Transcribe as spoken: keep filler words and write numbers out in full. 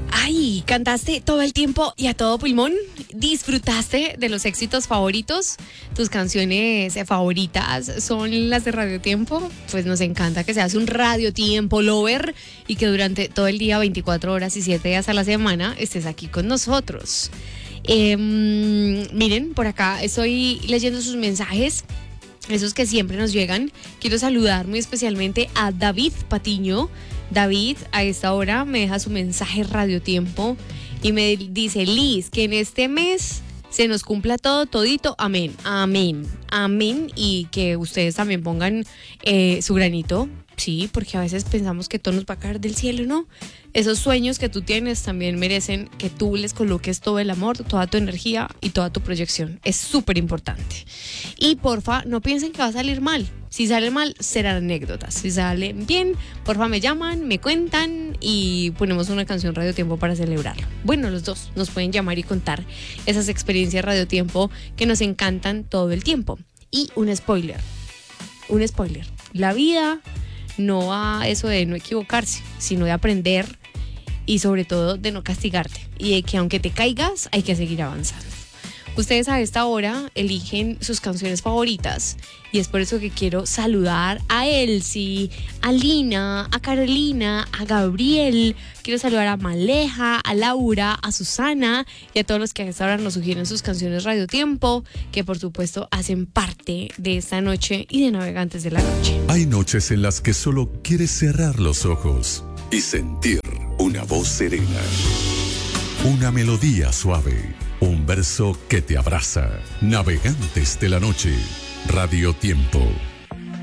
Ay, ¿cantaste todo el tiempo y a todo pulmón? ¿Disfrutaste de los éxitos favoritos? ¿Tus canciones favoritas son las de Radio Tiempo? Pues nos encanta que seas un Radio Tiempo lover y que durante todo el día, veinticuatro horas y siete días a la semana, estés aquí con nosotros. Eh, miren, por acá estoy leyendo sus mensajes, esos que siempre nos llegan. Quiero saludar muy especialmente a David Patiño. David a esta hora me deja su mensaje Radio Tiempo y me dice: Liz, que en este mes se nos cumpla todo, todito, amén, amén, amén, y que ustedes también pongan eh, su granito, sí, porque a veces pensamos que todo nos va a caer del cielo, ¿no? Esos sueños que tú tienes también merecen que tú les coloques todo el amor, toda tu energía y toda tu proyección. Es súper importante. Y porfa, no piensen que va a salir mal. Si sale mal, serán anécdotas. Si sale bien, porfa me llaman, me cuentan y ponemos una canción Radio Tiempo para celebrarlo. Bueno, los dos nos pueden llamar y contar esas experiencias Radio Tiempo que nos encantan todo el tiempo. Y un spoiler, un spoiler. La vida no va a eso de no equivocarse, sino de aprender y sobre todo de no castigarte y de que aunque te caigas hay que seguir avanzando. Ustedes a esta hora eligen sus canciones favoritas y es por eso que quiero saludar a Elsie, a Lina, a Carolina, a Gabriel. Quiero saludar a Maleja, a Laura, a Susana y a todos los que a esta hora nos sugieren sus canciones Radio Tiempo, que por supuesto hacen parte de esta noche y de Navegantes de la Noche. Hay noches en las que solo quieres cerrar los ojos y sentir una voz serena, una melodía suave, un verso que te abraza. Navegantes de la Noche, Radio Tiempo.